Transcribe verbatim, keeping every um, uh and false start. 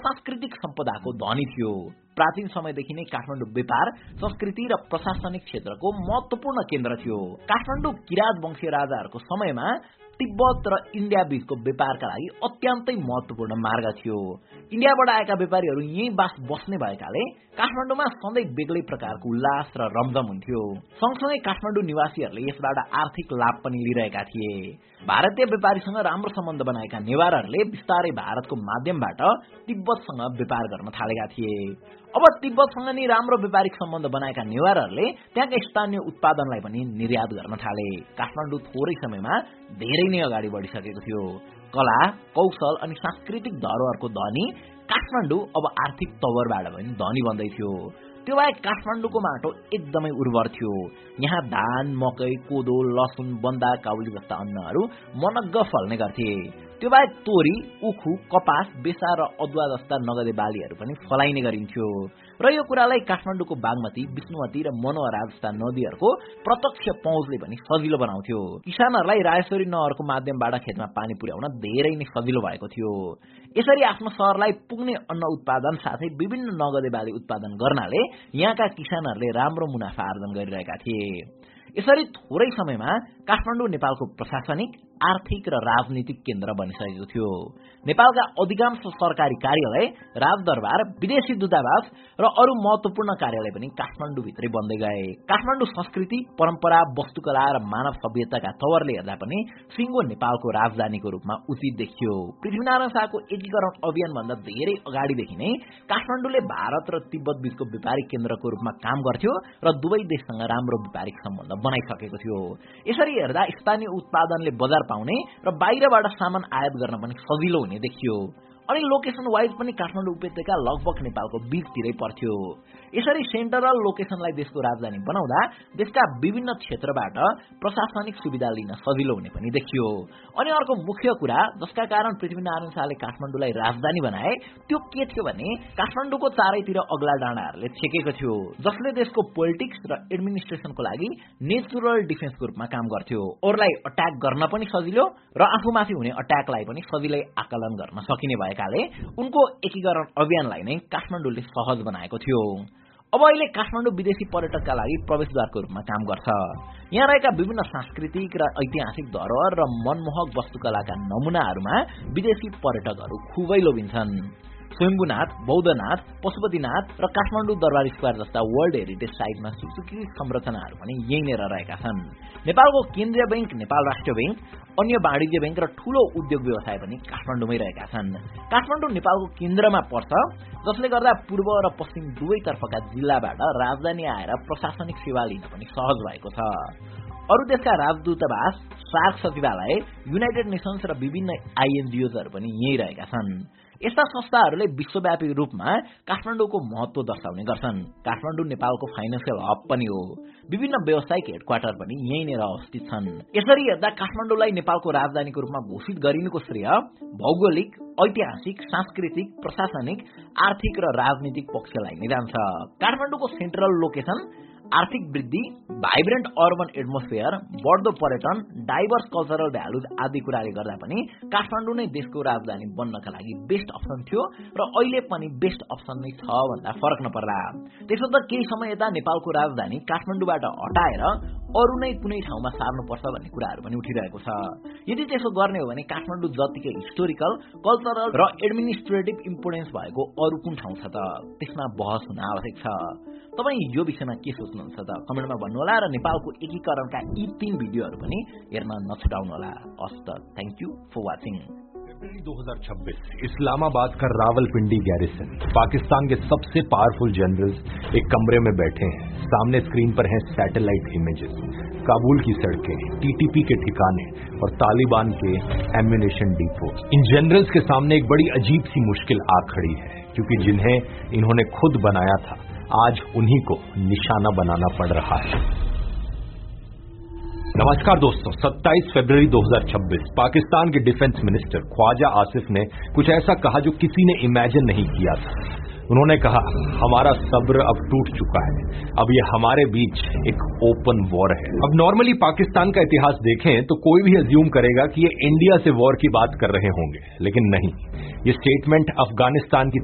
सांस्कृतिक सम्पदाको धनी थियो। प्राचीन समयदेखि नै काठमाडौँ व्यापार, संस्कृति र प्रशासनिक क्षेत्रको महत्वपूर्ण केन्द्र थियो। काठमाडौँ किरात वंशीय राजाहरूको समयमा तिब्बत र इन्डिया बीचको व्यापारका लागि अत्यन्तै महत्वपूर्ण मार्ग थियो। इन्डियाबाट आएका व्यापारीहरू यही बास बस्ने भएकाले काठमाडौँमा सधैँ बेग्लै प्रकारको उल्लास र रमझम हुन्थ्यो। सँगसँगै काठमाडौँ निवासीहरूले यसबाट आर्थिक लाभ पनि लिइरहेका थिए। भारतीय व्यापारीसँग राम्रो सम्बन्ध बनाएका नेवारहरूले बिस्तारै भारतको माध्यमबाट तिब्बतसँग व्यापार गर्न थालेका थिए। अब तिब्बतसँग नि राम्रो व्यापारिक सम्बन्ध बनाएका नेवारहरूले त्यहाँका स्थानीय उत्पादनलाई पनि निर्यात गर्न थाले। काठमाडौँ थोरै समयमा धेरै नै अगाडि बढिसकेको थियो। कला, कौशल अनि सांस्कृतिक धरोहरको धनी काठमाडौँ अब आर्थिक तवरबाट पनि धनी बन्दै थियो। त्यो बाहेक काठमाडौँको माटो एकदमै उर्वर थियो। यहाँ धान, मकै, कोदो, लसुन, बन्दा, काउली जस्ता अन्नहरू मनग्ग फल्ने गर्थे। त्यो बाहेक तोरी, उखु, कपास, बेसा र अदुवा जस्ता नगदे बालीहरू पनि फलाइने गरिन्थ्यो। र यो कुरालाई काठमाडौँको बागमती, विष्णुमती र मनोहरा जस्ता नदीहरूको प्रत्यक्ष पहुँचले पनि सजिलो बनाउँथ्यो। किसानहरूलाई रायसरी नहरको माध्यमबाट खेतमा पानी पुर्याउन धेरै नै सजिलो भएको थियो। यसरी आफ्नो शहरलाई पुग्ने अन्न उत्पादन साथै विभिन्न नगदे बाली उत्पादन गर्नाले यहाँका किसानहरूले राम्रो मुनाफा आर्जन गरिरहेका थिए। यसरी थोरै समयमा काठमाडौँ नेपालको प्रशासनिक, आर्थिक र राजनीतिक केन्द्र बनिसकेको थियो। नेपालका अधिकांश सरकारी कार्यालय, राजदरबार, विदेशी दूतावास र अरू महत्वपूर्ण कार्यालय पनि काठमाडौँभित्रै बन्दै गए। काठमाडौँ संस्कृति, परम्परा, वस्तुकला र मानव सभ्यताका तवरले हेर्दा पनि सिङ्गो नेपालको राजधानीको रूपमा उचित देखियो। पृथ्वीनारायण शाहको एकीकरण अभियानभन्दा धेरै अगाडिदेखि नै काठमाडौँले भारत र तिब्बत बीचको व्यापारिक केन्द्रको रूपमा काम गर्थ्यो र दुवै देशसँग राम्रो व्यापारिक सम्बन्ध बनाइसकेको थियो। यसरी हेर्दा स्थानीय उत्पादनले बजार पाउने र बाहिरबाट सामान आयात गर्न पनि सजिलो हुने देखियो। अनि लोकेसन वाइज पनि काठमाडौँ उपत्यका लगभग नेपालको बीचतिरै पर्थ्यो। यसरी सेन्ट्रल लोकेसनलाई देशको राजधानी बनाउँदा देशका विभिन्न क्षेत्रबाट प्रशासनिक सुविधा लिन सजिलो हुने पनि देखियो। अनि अर्को मुख्य कुरा जसका कारण पृथ्वीनारायण शाहले काठमाडौँलाई राजधानी बनाए त्यो के थियो भने काठमाडौँको चारैतिर अग्ला डाँडाहरूले छेकेको थियो, जसले देशको पोलिटिक्स र एडमिनिस्ट्रेसनको लागि नेचुरल डिफेन्सको रूपमा काम गर्थ्यो। अरूलाई अट्याक गर्न पनि सजिलो र आफूमाथि हुने अट्याकलाई पनि सजिलै आकलन गर्न सकिने भएकाले उनको एकीकरण अभियानलाई नै काठमाडौँले सहज बनाएको थियो। अब अहिले काठमाडौँ विदेशी पर्यटकका लागि प्रवेशद्वारको रूपमा काम गर्छ। यहाँ रहेका विभिन्न सांस्कृतिक र ऐतिहासिक धरोहर र मनमोहक वस्तुकलाका नमुनाहरूमा विदेशी पर्यटकहरू खुबै लोभिन्छन्। स्वयम्भूनाथ, बौद्धनाथ, पशुपतिनाथ र काठमाडौँ दरबार स्क्वायर जस्ता वर्ल्ड हेरिटेज साइटमा स्वीकृत संरचनाहरू पनि यहीँनिर रहेका छन्। नेपालको केन्द्रीय बैंक, नेपाल राष्ट्र बैंक, अन्य वाणिज्य बैंक र ठूलो उद्योग व्यवसाय पनि काठमाडौँमै रहेका छन्। काठमाडौँ नेपालको केन्द्रमा पर्छ, जसले गर्दा पूर्व र पश्चिम दुवैतर्फका जिल्लाबाट राजधानी आएर प्रशासनिक सेवा लिन पनि सहज भएको छ। अरू देशका राजदूतावास, सार्क सचिवालय, युनाइटेड नेसन्स र विभिन्न आइएनजिओजहरू पनि यही रहेका छन्। यस्ता संस्थाहरूले विश्वव्यापी रूपमा काठमाडौँको महत्व दर्शाउने गर्छन्। काठमाडौँ नेपालको फाइनेन्सियल हब पनि हो। विभिन्न व्यावसायिक हेडक्वार्टर पनि यहीँनिर अवस्थित छन्। यसरी हेर्दा काठमाडौँलाई नेपालको राजधानीको रूपमा घोषित गरिनुको श्रेय भौगोलिक, ऐतिहासिक, सांस्कृतिक, प्रशासनिक, आर्थिक र राजनीतिक पक्षलाई नै जान्छ। काठमाडौँको सेन्ट्रल लोकेसन, आर्थिक वृद्धि, भाइब्रेन्ट अर्बन एटमोस्फियर, बढ्दो पर्यटन, डाइभर्स कल्चरल भ्यालुज आदि कुराले गर्दा पनि काठमाडौँ नै देशको राजधानी बन्नका लागि बेस्ट अप्सन थियो र अहिले पनि बेस्ट अप्सन नै छ भन्दा फरक नपर्ला। त्यसो त केही समय यता नेपालको राजधानी काठमाडौँबाट हटाएर अरू नै कुनै ठाउँमा सार्नुपर्छ भन्ने कुराहरू पनि उठिरहेको छ। यदि त्यसो गर्ने हो भने काठमाडौँ जतिकै हिस्टोरिकल, कल्चरल र एडमिनिस्ट्रेटिभ इम्पोर्टेन्स भएको अरू कुन ठाउँ छ त, त्यसमा बहस हुन आवश्यक छ। तपाईँ यो विषयमा के सोच्नुहुन्छ त कमेन्टमा भन्नुहोला र नेपालको एकीकरणका यी तीन भिडियोहरू पनि हेर्न नछुटाउनुहोला। हस् त, थ्याङ्क यू फर वाचिङ। फरवरी दो हज़ार छब्बीस इस्लामाबाद का रावलपिंडी गैरिसन, पाकिस्तान के सबसे पावरफुल जनरल्स एक कमरे में बैठे हैं। सामने स्क्रीन पर हैं सैटेलाइट इमेजेस, काबुल की सड़कें, टीटीपी के ठिकाने और तालिबान के एम्यूनेशन डिपो। इन जनरल्स के सामने एक बड़ी अजीब सी मुश्किल आ खड़ी है, क्योंकि जिन्हें इन्होंने खुद बनाया था आज उन्हीं को निशाना बनाना पड़ रहा है। नमस्कार दोस्तों, सत्ताईस फरवरी दो हज़ार छब्बीस पाकिस्तान के डिफेंस मिनिस्टर ख्वाजा आसिफ ने कुछ ऐसा कहा जो किसी ने इमेजिन नहीं किया था। उन्होंने कहा, हमारा सब्र अब टूट चुका है, अब ये हमारे बीच एक ओपन वॉर है। अब नॉर्मली पाकिस्तान का इतिहास देखें तो कोई भी अज्यूम करेगा कि ये इंडिया से वॉर की बात कर रहे होंगे, लेकिन नहीं, ये स्टेटमेंट अफगानिस्तान की